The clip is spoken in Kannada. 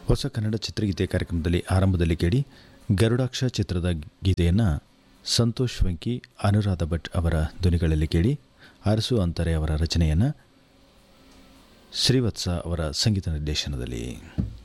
ಹೊಸ ಕನ್ನಡ ಚಿತ್ರಗೀತೆ ಕಾರ್ಯಕ್ರಮದಲ್ಲಿ ಆರಂಭದಲ್ಲಿ ಕೇಳಿ ಗರುಡಾಕ್ಷ ಚಿತ್ರದ ಗೀತೆಯನ್ನು ಸಂತೋಷ್ ವೆಂಕಿ, ಅನುರಾಧ ಭಟ್ ಅವರ ಧ್ವನಿಗಳಲ್ಲಿ ಕೇಳಿ. ಅರಸು ಅಂತಾರೆ ಅವರ ರಚನೆಯನ್ನು ಶ್ರೀವತ್ಸ ಅವರ ಸಂಗೀತ ನಿರ್ದೇಶನದಲ್ಲಿ.